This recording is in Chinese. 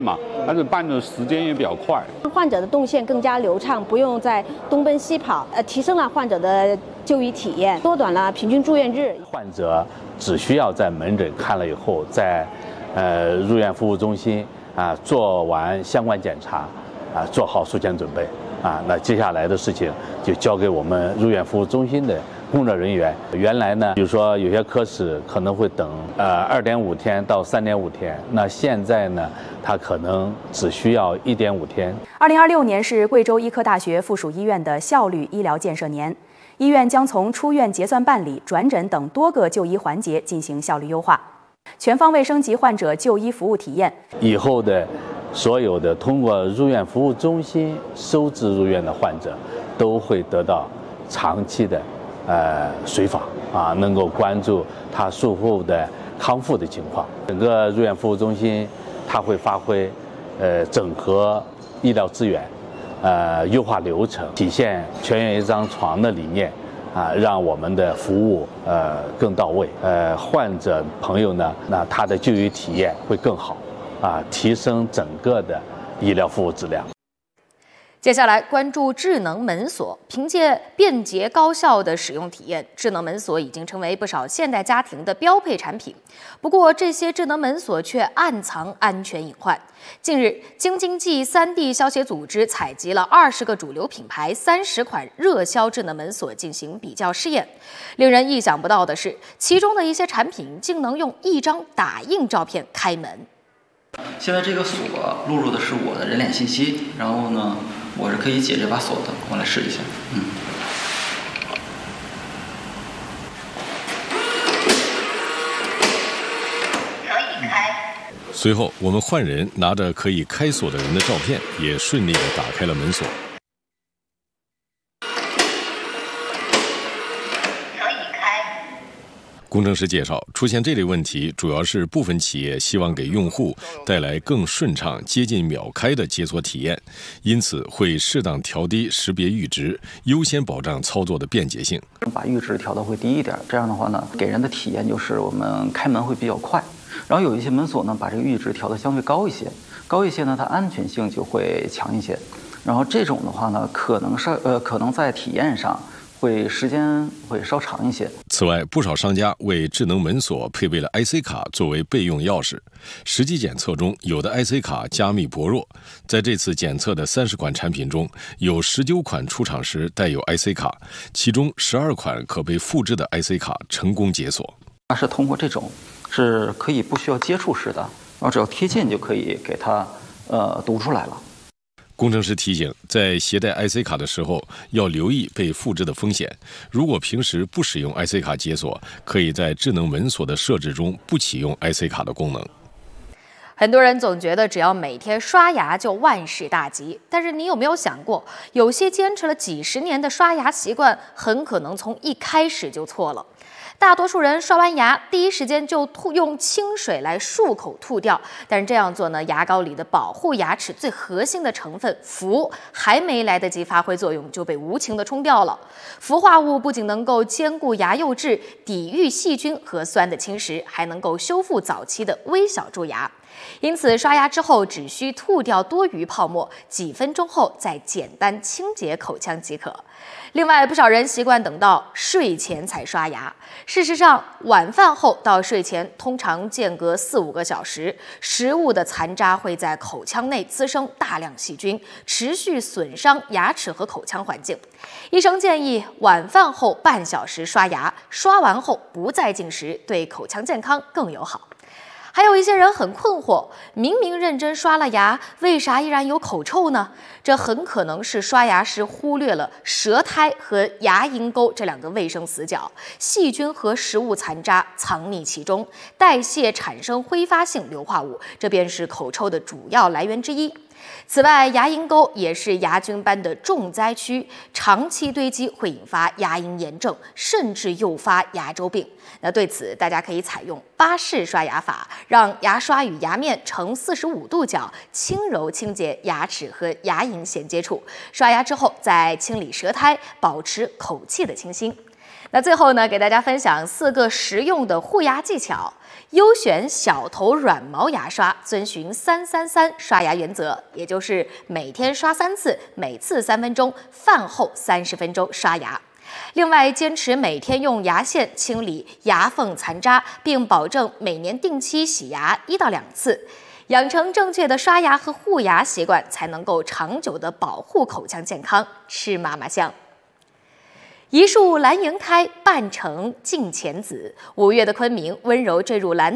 嘛，而且办的时间也比较快， 患者的动线更加流畅，不用再东奔西跑，提升了患者的就医体验，缩短了平均住院日。 患者只需要在门诊看了以后，在入院服务中心做完相关检查做好术前准备那接下来的事情就交给我们入院服务中心的工作人员。原来呢，比如说有些科室可能会等2.5天到3.5天，那现在呢，它可能只需要1.5天。 2026年是贵州医科大学附属医院的效率医疗建设年，医院将从出院结算办理、转诊等多个就医环节进行效率优化，全方位升级患者就医服务体验。 以后的所有的通过入院服务中心收治入院的患者，都会得到长期的随访能够关注他术后的康复的情况。整个入院服务中心，它会发挥整合医疗资源、优化流程，体现全院一张床的理念让我们的服务更到位。患者朋友呢，那他的就医体验会更好提升整个的医疗服务质量。 接下来关注智能门锁，凭借便捷高效的使用体验，智能门锁已经成为不少现代家庭的标配产品。不过，这些智能门锁却暗藏安全隐患。近日，京津冀3D 消协组织采集了20个主流品牌30款热销智能门锁进行比较试验。令人意想不到的是，其中的一些产品竟能用一张打印照片开门。 现在这个锁录入的是我的人脸信息，然后呢，我是可以解这把锁的。我来试一下， 可以开。 随后，我们换人拿着可以开锁的人的照片，也顺利地打开了门锁。工程师介绍，出现这类问题，主要是部分企业希望给用户带来更顺畅、接近秒开的解锁体验，因此会适当调低识别阈值，优先保障操作的便捷性。 把阈值调得会低一点，这样的话呢，给人的体验就是我们开门会比较快。然后有一些门锁呢，把这个阈值调得相对高一些呢，它安全性就会强一些。然后这种的话呢，可能在体验上时间会稍长一些。 此外，不少商家为智能门锁配备了 IC 卡作为备用钥匙。实际检测中，有的 IC 卡加密薄弱。在这次检测的30款产品中，有19款出厂时带有 IC 卡，其中12款可被复制的 IC 卡成功解锁。 它是通过这种是可以不需要接触式的，然后只要贴近就可以给它读出来了。 工程师提醒，在携带 IC 卡的时候要留意被复制的风险。如果平时不使用 IC 卡解锁，可以在智能门锁的设置中不启用 IC 卡的功能。 很多人总觉得只要每天刷牙就万事大吉，但是你有没有想过，有些坚持了几十年的刷牙习惯，很可能从一开始就错了。大多数人刷完牙第一时间就用清水来漱口吐掉，但是这样做呢，牙膏里的保护牙齿最核心的成分氟还没来得及发挥作用，就被无情的冲掉了。氟化物不仅能够兼顾牙釉质，抵御细菌和酸的侵蚀，还能够修复早期的微小蛀牙。因此，刷牙之后只需吐掉多余泡沫，几分钟后再简单清洁口腔即可。另外，不少人习惯等到睡前才刷牙。事实上，晚饭后到睡前通常间隔4-5个小时，食物的残渣会在口腔内滋生大量细菌，持续损伤牙齿和口腔环境。医生建议晚饭后半小时刷牙，刷完后不再进食，对口腔健康更友好。还有一些人很困惑，明明认真刷了牙，为啥依然有口臭呢？这很可能是刷牙时忽略了舌苔和牙龈沟这2个卫生死角，细菌和食物残渣藏匿其中，代谢产生挥发性硫化物，这便是口臭的主要来源之一。此外，牙龈沟也是牙菌斑的重灾区，长期堆积会引发牙龈炎症，甚至诱发牙周病。那对此，大家可以采用巴氏刷牙法，让牙刷与牙面呈45度角，轻柔清洁牙齿和牙龈衔接处。刷牙之后再清理舌苔，保持口气的清新。那最后呢，给大家分享4个实用的护牙技巧。 优选小头软毛牙刷，遵循333刷牙原则，也就是每天刷3次，每次3分钟，饭后30分钟刷牙。另外，坚持每天用牙线清理牙缝残渣，并保证每年定期洗牙1到2次，养成正确的刷牙和护牙习惯，才能够长久地保护口腔健康，吃妈妈香。一树蓝萤开，半城镜前子。5月的昆明温柔坠入蓝